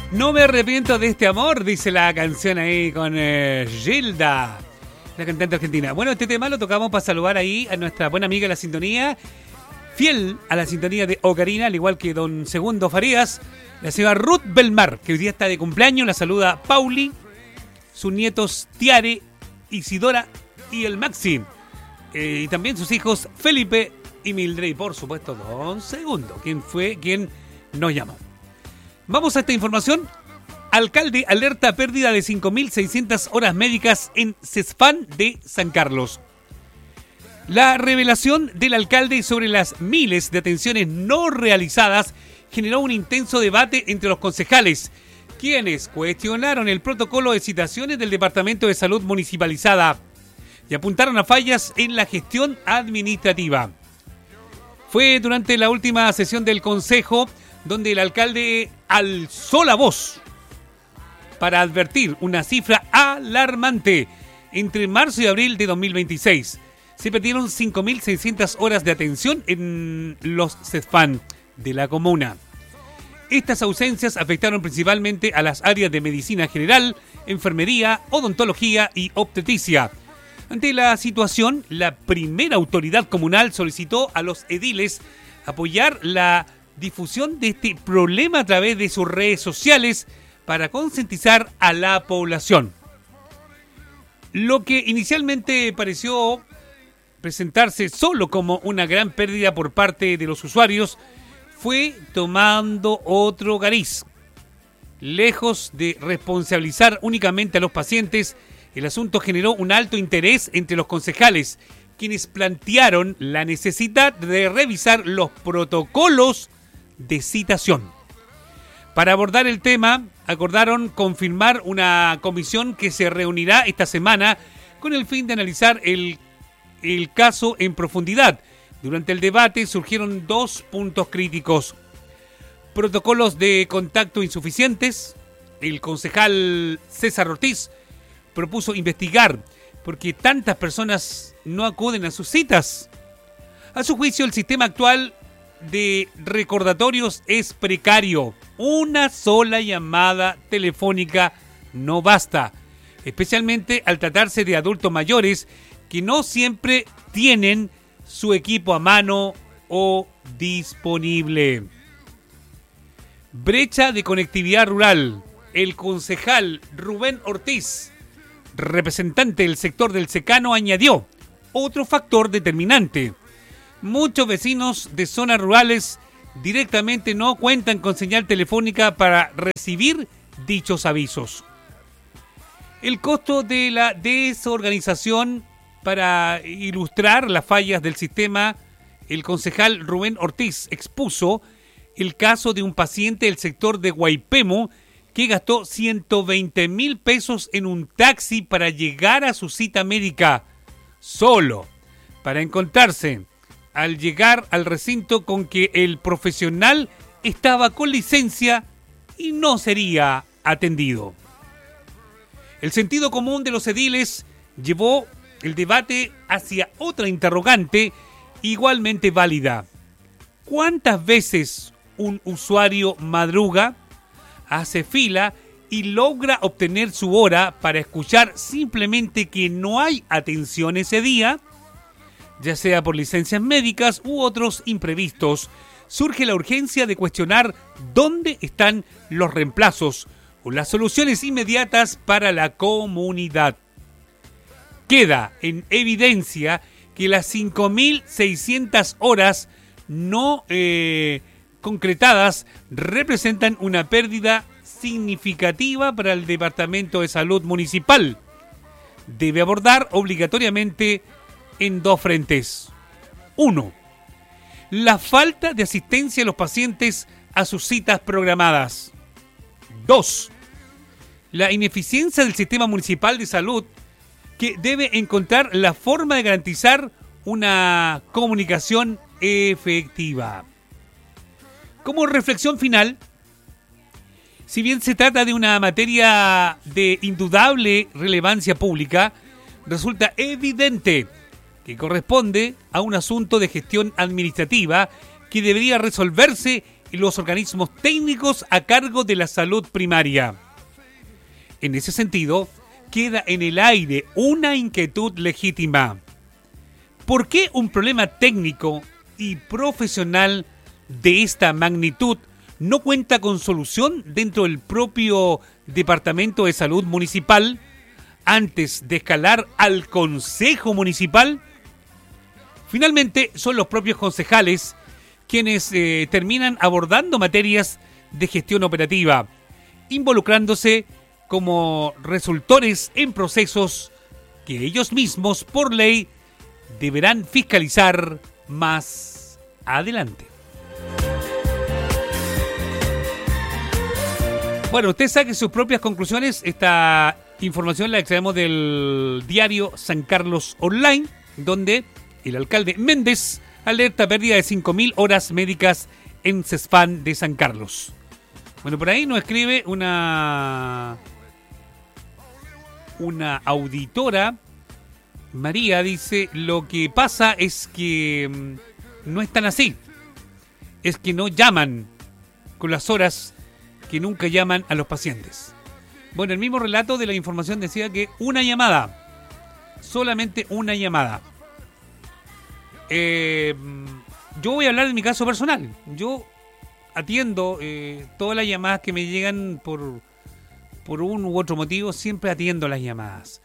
No me arrepiento de este amor, dice la canción ahí con Gilda, la cantante argentina. Bueno, este tema lo tocamos para saludar ahí a nuestra buena amiga de la sintonía, fiel a la sintonía de Ocarina, al igual que don Segundo Farías, la señora Ruth Belmar, que hoy día está de cumpleaños. La saluda Pauli, sus nietos Tiare, Isidora y el Maxi, y también sus hijos Felipe y Mildred, y por supuesto don Segundo, quien fue quien nos llamó. Vamos a esta información. Alcalde alerta pérdida de 5.600 horas médicas en CESFAM de San Carlos. La revelación del alcalde sobre las miles de atenciones no realizadas generó un intenso debate entre los concejales, quienes cuestionaron el protocolo de citaciones del Departamento de Salud municipalizada y apuntaron a fallas en la gestión administrativa. Fue durante la última sesión del Consejo donde el alcalde alzó la voz para advertir una cifra alarmante. Entre marzo y abril de 2026 se perdieron 5.600 horas de atención en los CESFAM de la comuna. Estas ausencias afectaron principalmente a las áreas de medicina general, enfermería, odontología y obstetricia. Ante la situación, la primera autoridad comunal solicitó a los ediles apoyar la difusión de este problema a través de sus redes sociales para concientizar a la población. Lo que inicialmente pareció presentarse solo como una gran pérdida por parte de los usuarios fue tomando otro cariz. Lejos de responsabilizar únicamente a los pacientes, el asunto generó un alto interés entre los concejales, quienes plantearon la necesidad de revisar los protocolos de citación. Para abordar el tema, acordaron confirmar una comisión que se reunirá esta semana con el fin de analizar el caso en profundidad. Durante el debate surgieron dos puntos críticos: protocolos de contacto insuficientes. El concejal César Ortiz propuso investigar por qué tantas personas no acuden a sus citas. A su juicio, el sistema actual de recordatorios es precario. Una sola llamada telefónica no basta, especialmente al tratarse de adultos mayores que no siempre tienen su equipo a mano o disponible. Brecha de conectividad rural. El concejal Rubén Ortiz, representante del sector del secano, añadió otro factor determinante: muchos vecinos de zonas rurales directamente no cuentan con señal telefónica para recibir dichos avisos. El costo de la desorganización. Para ilustrar las fallas del sistema, el concejal Rubén Ortiz expuso el caso de un paciente del sector de Guaipemo que gastó 120,000 pesos en un taxi para llegar a su cita médica, solo para encontrarse al llegar al recinto con que el profesional estaba con licencia y no sería atendido. El sentido común de los ediles llevó el debate hacia otra interrogante igualmente válida: ¿cuántas veces un usuario madruga, hace fila y logra obtener su hora para escuchar simplemente que no hay atención ese día? Ya sea por licencias médicas u otros imprevistos, surge la urgencia de cuestionar dónde están los reemplazos o las soluciones inmediatas para la comunidad. Queda en evidencia que las 5.600 horas no concretadas representan una pérdida significativa para el Departamento de Salud Municipal. Debe abordar obligatoriamente en dos frentes. 1. La falta de asistencia de los pacientes a sus citas programadas. 2. La ineficiencia del sistema municipal de salud, que debe encontrar la forma de garantizar una comunicación efectiva. Como reflexión final, si bien se trata de una materia de indudable relevancia pública, resulta evidente que corresponde a un asunto de gestión administrativa que debería resolverse los organismos técnicos a cargo de la salud primaria. En ese sentido, queda en el aire una inquietud legítima. ¿Por qué un problema técnico y profesional de esta magnitud no cuenta con solución dentro del propio Departamento de Salud Municipal antes de escalar al Consejo Municipal? Finalmente, son los propios concejales quienes terminan abordando materias de gestión operativa, involucrándose como resultores en procesos que ellos mismos, por ley, deberán fiscalizar más adelante. Bueno, usted saque sus propias conclusiones. Esta información la extraemos del diario San Carlos Online, donde el alcalde Méndez alerta pérdida de 5.000 horas médicas en CESFAM de San Carlos. Bueno, por ahí nos escribe una auditora, María, dice, lo que pasa es que no están así. Es que no llaman con las horas que nunca llaman a los pacientes. Bueno, el mismo relato de la información decía que una llamada, solamente una llamada. Yo voy a hablar de mi caso personal. Yo atiendo todas las llamadas que me llegan por un u otro motivo, siempre atiendo las llamadas.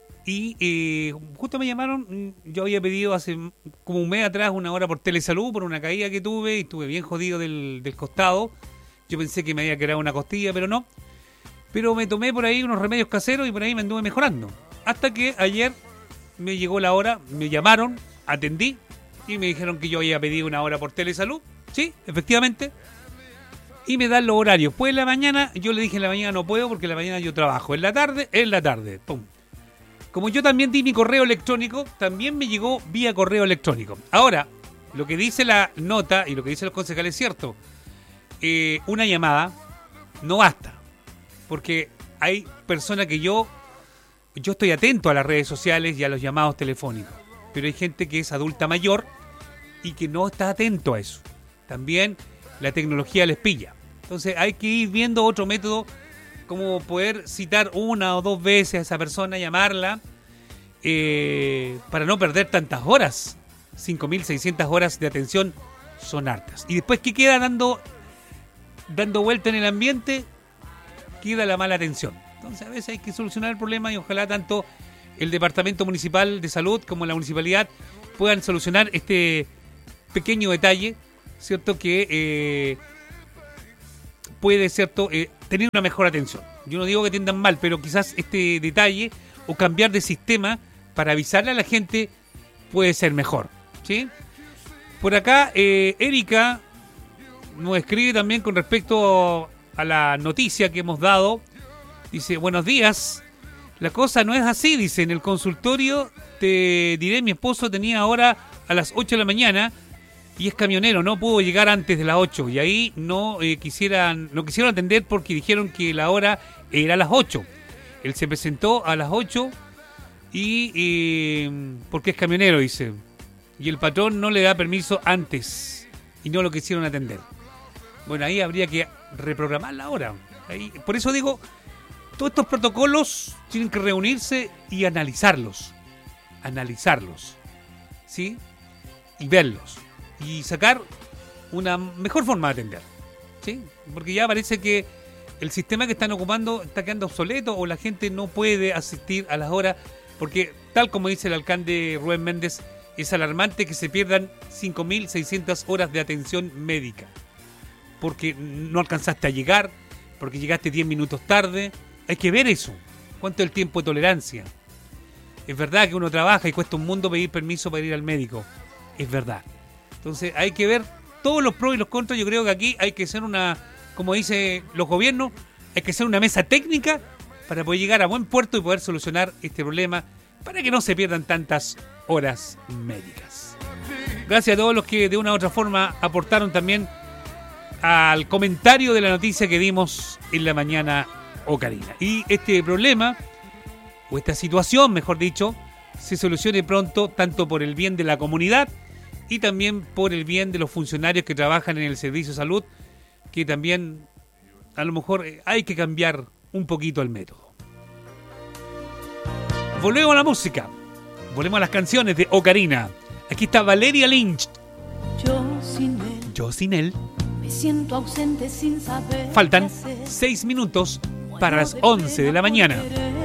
Y justo me llamaron, yo había pedido hace como un mes atrás una hora por Telesalud por una caída que tuve y estuve bien jodido del costado. Yo pensé que me había quedado una costilla, pero no. Pero me tomé por ahí unos remedios caseros y por ahí me anduve mejorando. Hasta que ayer me llegó la hora, me llamaron, atendí y me dijeron que yo había pedido una hora por Telesalud. Sí, efectivamente. Y me dan los horarios. Pues en la mañana, yo le dije en la mañana no puedo porque en la mañana yo trabajo. En la tarde. Pum. Como yo también di mi correo electrónico, también me llegó vía correo electrónico. Ahora, lo que dice la nota y lo que dicen los concejales es cierto. Una llamada no basta. Porque hay personas que yo estoy atento a las redes sociales y a los llamados telefónicos. Pero hay gente que es adulta mayor y que no está atento a eso. También la tecnología les pilla. Entonces hay que ir viendo otro método, como poder citar una o dos veces a esa persona, llamarla, para no perder tantas horas. 5.600 horas de atención son hartas. Y después, ¿qué queda dando vuelta en el ambiente? Queda la mala atención. Entonces a veces hay que solucionar el problema y ojalá tanto el Departamento Municipal de Salud como la Municipalidad puedan solucionar este pequeño detalle, ¿cierto? Que puede, ¿cierto?, tener una mejor atención. Yo no digo que atiendan mal, pero quizás este detalle o cambiar de sistema para avisarle a la gente puede ser mejor, ¿sí? Por acá, Erika nos escribe también con respecto a la noticia que hemos dado. Dice, buenos días. La cosa no es así, dice, en el consultorio te diré, mi esposo tenía hora a las 8 de la mañana y es camionero, no pudo llegar antes de las 8 y ahí no quisieron atender porque dijeron que la hora era a las 8. Él se presentó a las 8 y porque es camionero, dice, y el patrón no le da permiso antes y no lo quisieron atender. Bueno, ahí habría que reprogramar la hora. Ahí, por eso digo, todos estos protocolos tienen que reunirse y analizarlos, ¿sí? Y verlos y sacar una mejor forma de atender, ¿sí? Porque ya parece que el sistema que están ocupando está quedando obsoleto o la gente no puede asistir a las horas, porque tal como dice el alcalde Rubén Méndez, es alarmante que se pierdan 5.600 horas de atención médica, porque no alcanzaste a llegar, porque llegaste 10 minutos tarde. Hay que ver eso. ¿Cuánto es el tiempo de tolerancia? Es verdad que uno trabaja y cuesta un mundo pedir permiso para ir al médico. Es verdad. Entonces hay que ver todos los pros y los contras. Yo creo que aquí hay que ser como dicen los gobiernos, hay que ser una mesa técnica para poder llegar a buen puerto y poder solucionar este problema para que no se pierdan tantas horas médicas. Gracias a todos los que de una u otra forma aportaron también al comentario de la noticia que dimos en la mañana, Karina. Y este problema, o esta situación, mejor dicho, se solucione pronto, tanto por el bien de la comunidad y también por el bien de los funcionarios que trabajan en el servicio de salud, que también a lo mejor hay que cambiar un poquito el método. Volvemos a la música. Volvemos a las canciones de Ocarina. Aquí está Valeria Lynch. Yo sin él. Me siento ausente sin saber. Faltan 6 minutos para las 11 de la mañana.